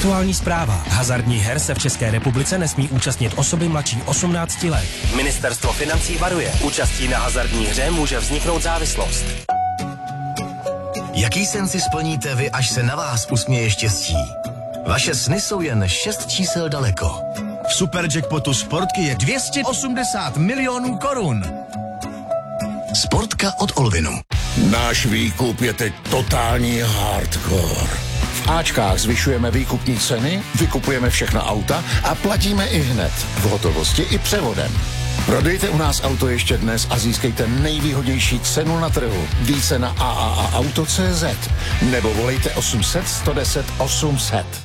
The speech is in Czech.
Aktuální zpráva. Hazardních her se v České republice nesmí účastnit osoby mladší 18 let. Ministerstvo financí varuje. Účastí na hazardní hře může vzniknout závislost. Jaký sen si splníte vy, až se na vás usměje štěstí? Vaše sny jsou jen 6 čísel daleko. V superjackpotu Sportky je 280 milionů korun. Sportka od Olvinu. Náš výkup je teď totální hardcore. V Ačkách zvyšujeme výkupní ceny, vykupujeme všechna auta a platíme i hned. V hotovosti i převodem. Prodejte u nás auto ještě dnes a získejte nejvýhodnější cenu na trhu. Více na AAAauto.cz nebo volejte 800 110 800.